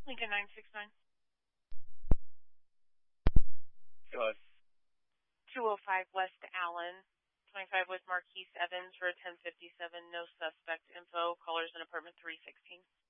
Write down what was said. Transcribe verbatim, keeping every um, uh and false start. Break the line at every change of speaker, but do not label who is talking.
Lincoln nine six nine.
Go ahead.
two oh five West Allen. twenty-five with Marquise Evans for ten fifty-seven. No suspect info. Callers in apartment three sixteen.